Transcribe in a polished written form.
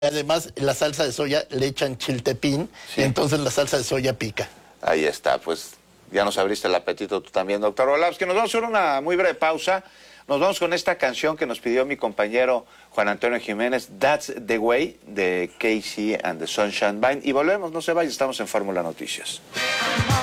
Además, la salsa de soya le echan chiltepín, Sí. y entonces la salsa de soya pica. Ahí está, pues ya nos abriste el apetito tú también, doctor Orlovsky. Nos vamos a hacer una muy breve pausa. Nos vamos con esta canción que nos pidió mi compañero Juan Antonio Jiménez, That's the Way, de Casey and the Sunshine Band. Y volvemos, no se vayan, estamos en Fórmula Noticias.